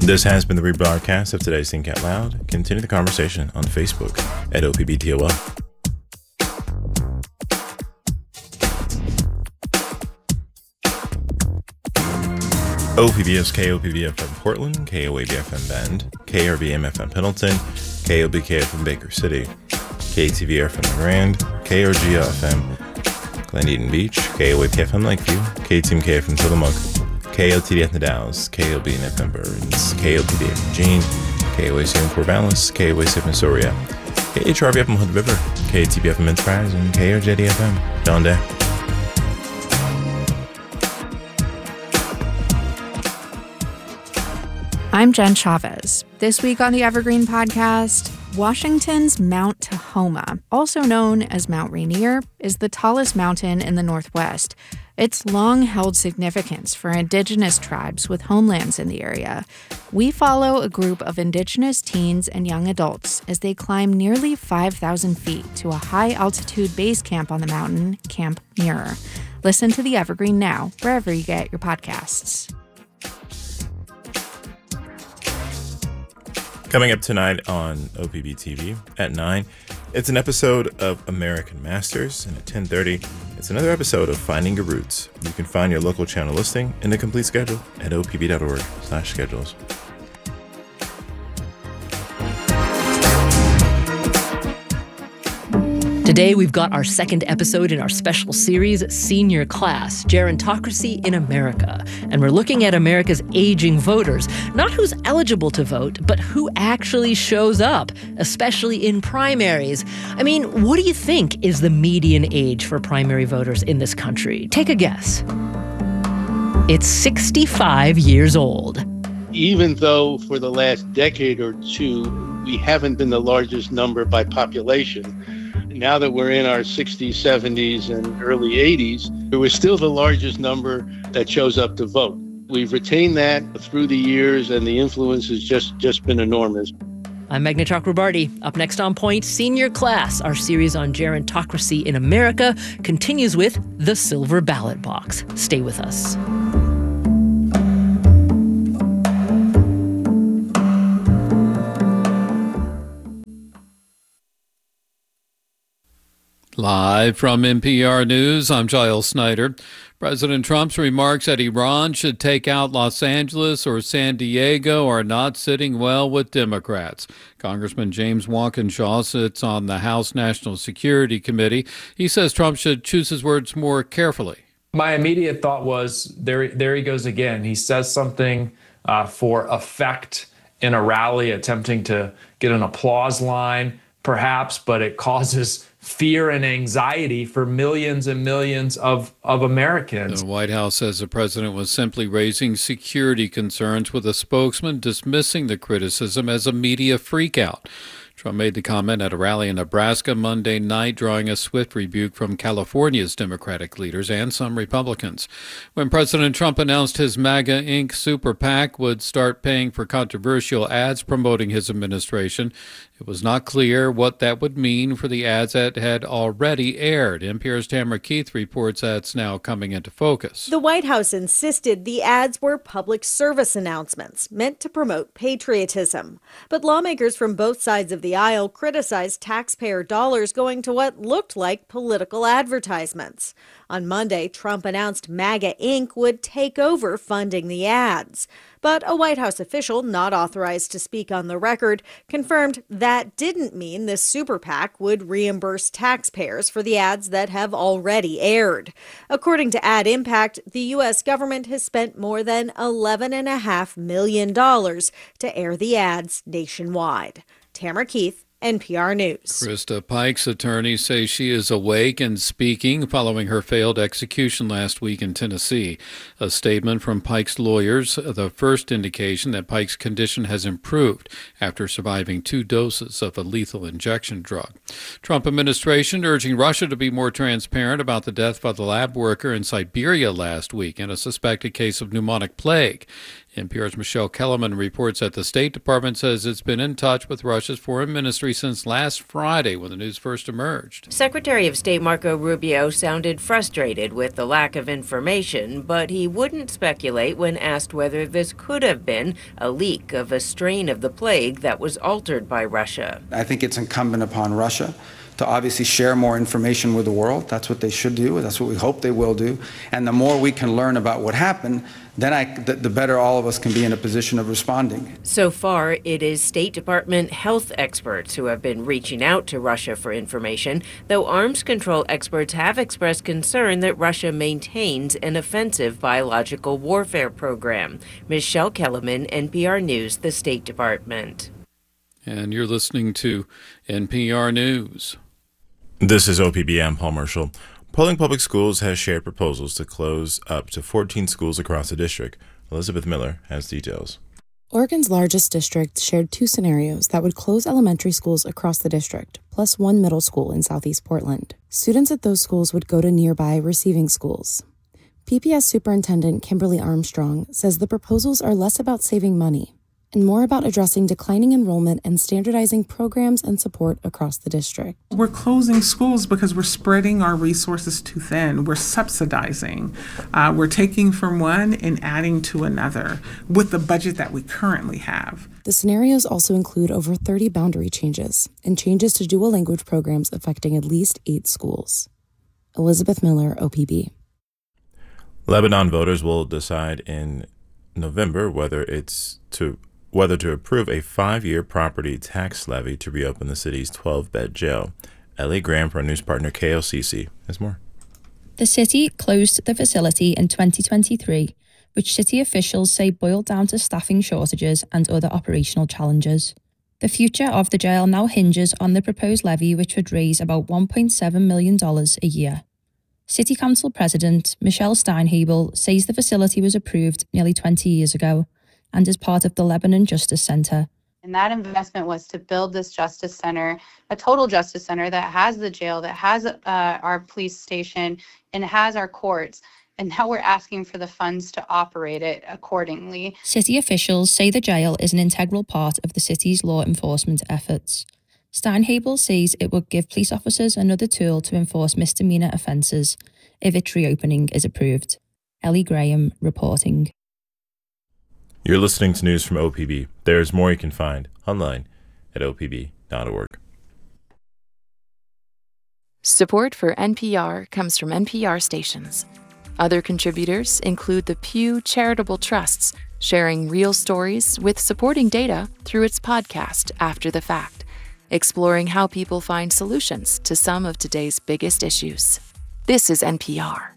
This has been the rebroadcast of today's Think Out Loud. Continue the conversation on Facebook at OPBTOL. OPB is KOPB FM Portland, KOAB FM Bend, KRBM FM Pendleton, KOBK FM Baker City, KTV FM Grand, KRGA FM Glen Eden Beach, KOAP FM Lakeview, KTMK FM Tillamook, KLTD FM Dallas, KLB FM Burns, KLPD FM Eugene, KOAC FM Corvallis, KOAC FM Soria, KHRV FM Hood River, KTB FM Enterprise, and KRJD FM John Day. I'm Jen Chavez. This week on the Evergreen Podcast, Washington's Mount Tahoma, also known as Mount Rainier, is the tallest mountain in the Northwest. It's long held significance for indigenous tribes with homelands in the area. We follow a group of indigenous teens and young adults as they climb nearly 5,000 feet to a high-altitude base camp on the mountain, Camp Muir. Listen to the Evergreen now, wherever you get your podcasts. Coming up tonight on OPB TV at 9, it's an episode of American Masters, and at 10:30, it's another episode of Finding Your Roots. You can find your local channel listing and the complete schedule at opb.org/schedules. Today, we've got our second episode in our special series, Senior Class, Gerontocracy in America. And we're looking at America's aging voters, not who's eligible to vote, but who actually shows up, especially in primaries. I mean, what do you think is the median age for primary voters in this country? Take a guess. It's 65 years old. Even though for the last decade or two, we haven't been the largest number by population, now that we're in our 60s, 70s, and early 80s, we're still the largest number that shows up to vote. We've retained that through the years, and the influence has just been enormous. I'm Meghna Chakrabarty. Up next on Point, Senior Class. Our series on gerontocracy in America continues with the Silver Ballot Box. Stay with us. Live from NPR News, I'm Giles Snyder. President Trump's remarks that Iran should take out Los Angeles or San Diego are not sitting well with Democrats. Congressman James Walkinshaw sits on the House National Security Committee. He says Trump should choose his words more carefully. My immediate thought was, there he goes again. He says something for effect in a rally, attempting to get an applause line, perhaps, but it causes fear and anxiety for millions and millions of Americans. The White House says the president was simply raising security concerns, with a spokesman dismissing the criticism as a media freakout. Trump made the comment at a rally in Nebraska Monday night, drawing a swift rebuke from California's Democratic leaders and some Republicans. When President Trump announced his MAGA Inc. super PAC would start paying for controversial ads promoting his administration, it was not clear what that would mean for the ads that had already aired. NPR's Tamara Keith reports that's now coming into focus. The White House insisted the ads were public service announcements meant to promote patriotism. But lawmakers from both sides of the aisle criticized taxpayer dollars going to what looked like political advertisements. On Monday, Trump announced MAGA Inc. would take over funding the ads. But a White House official not authorized to speak on the record confirmed that didn't mean the super PAC would reimburse taxpayers for the ads that have already aired. According to Ad Impact, the U.S. government has spent more than $11.5 million to air the ads nationwide. Tamara Keith, NPR News. Krista Pike's attorneys say she is awake and speaking following her failed execution last week in Tennessee. A statement from Pike's lawyers, the first indication that Pike's condition has improved after surviving 2 doses of a lethal injection drug. Trump administration urging Russia to be more transparent about the death of the lab worker in Siberia last week in a suspected case of pneumonic plague. NPR's Michelle Kellerman reports that the State Department says it's been in touch with Russia's foreign ministry since last Friday when the news first emerged. Secretary of State Marco Rubio sounded frustrated with the lack of information, but he wouldn't speculate when asked whether this could have been a leak of a strain of the plague that was altered by Russia. I think it's incumbent upon Russia to obviously share more information with the world. That's what they should do. That's what we hope they will do. And the more we can learn about what happened, then the better all of us can be in a position of responding. So far, it is State Department health experts who have been reaching out to Russia for information, though arms control experts have expressed concern that Russia maintains an offensive biological warfare program. Michelle Kellerman, NPR News, the State Department. And you're listening to NPR News. This is OPB. I'm Paul Marshall. Paulding Public Schools has shared proposals to close up to 14 schools across the district. Elizabeth Miller has details. Oregon's largest district shared two scenarios that would close elementary schools across the district, plus one middle school in southeast Portland. Students at those schools would go to nearby receiving schools. PPS Superintendent Kimberly Armstrong says the proposals are less about saving money and more about addressing declining enrollment and standardizing programs and support across the district. We're closing schools because we're spreading our resources too thin. We're subsidizing. We're taking from one and adding to another with the budget that we currently have. The scenarios also include over 30 boundary changes and changes to dual language programs affecting at least 8 schools. Elizabeth Miller, OPB. Lebanon voters will decide in November whether to approve a 5-year property tax levy to reopen the city's 12-bed jail. Ellie Graham for our news partner KLCC has more. The city closed the facility in 2023, which city officials say boiled down to staffing shortages and other operational challenges. The future of the jail now hinges on the proposed levy, which would raise about $1.7 million a year. City Council President Michelle Steinhebel says the facility was approved nearly 20 years ago and is part of the Lebanon Justice Center. And that investment was to build this justice center, a total justice center that has the jail, that has our police station, and has our courts. And now we're asking for the funds to operate it accordingly. City officials say the jail is an integral part of the city's law enforcement efforts. Steinhebel says it would give police officers another tool to enforce misdemeanor offences if its reopening is approved. Ellie Graham reporting. You're listening to news from OPB. There's more you can find online at opb.org. Support for NPR comes from NPR stations. Other contributors include the Pew Charitable Trusts, sharing real stories with supporting data through its podcast After the Fact, exploring how people find solutions to some of today's biggest issues. This is NPR.